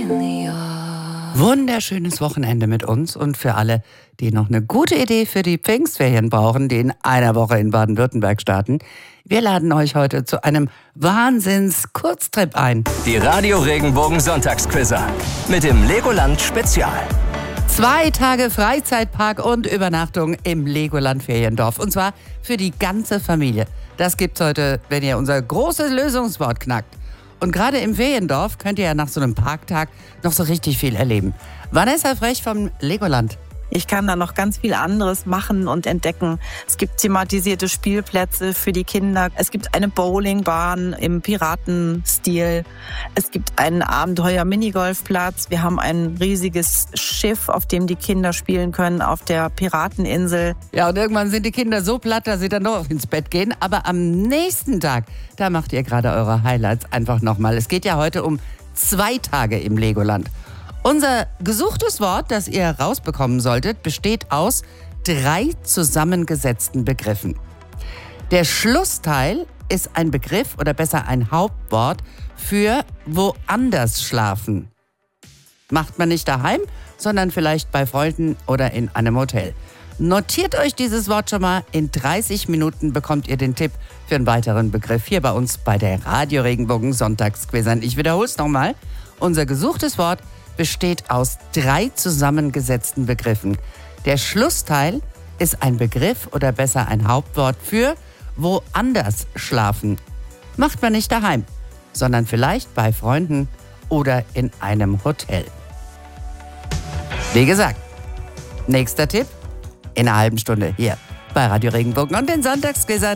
Wunderschönes Wochenende mit uns und für alle, die noch eine gute Idee für die Pfingstferien brauchen, die in einer Woche in Baden-Württemberg starten. Wir laden euch heute zu einem Wahnsinns-Kurztrip ein. Die Radio Regenbogen Sonntagsquizzer mit dem Legoland Spezial. 2 Tage Freizeitpark und Übernachtung im Legoland Feriendorf. Und zwar für die ganze Familie. Das gibt's heute, wenn ihr unser großes Lösungswort knackt. Und gerade im Feriendorf könnt ihr ja nach so einem Parktag noch so richtig viel erleben. Vanessa Frech vom Legoland. Ich kann da noch ganz viel anderes machen und entdecken. Es gibt thematisierte Spielplätze für die Kinder. Es gibt eine Bowlingbahn im Piratenstil. Es gibt einen Abenteuer-Minigolfplatz. Wir haben ein riesiges Schiff, auf dem die Kinder spielen können, auf der Pirateninsel. Ja, und irgendwann sind die Kinder so platt, dass sie dann doch ins Bett gehen. Aber am nächsten Tag, da macht ihr gerade eure Highlights einfach nochmal. Es geht ja heute um 2 Tage im Legoland. Unser gesuchtes Wort, das ihr rausbekommen solltet, besteht aus 3 zusammengesetzten Begriffen. Der Schlussteil ist ein Begriff oder besser ein Hauptwort für woanders schlafen. Macht man nicht daheim, sondern vielleicht bei Freunden oder in einem Hotel. Notiert euch dieses Wort schon mal. In 30 Minuten bekommt ihr den Tipp für einen weiteren Begriff hier bei uns bei der Radio Regenbogen Sonntagsquizern. Ich wiederhole es nochmal. Unser gesuchtes Wort besteht aus 3 zusammengesetzten Begriffen. Der Schlussteil ist ein Begriff oder besser ein Hauptwort für woanders schlafen. Macht man nicht daheim, sondern vielleicht bei Freunden oder in einem Hotel. Wie gesagt, nächster Tipp in einer halben Stunde hier bei Radio Regenbogen und den Sonntagsquizern.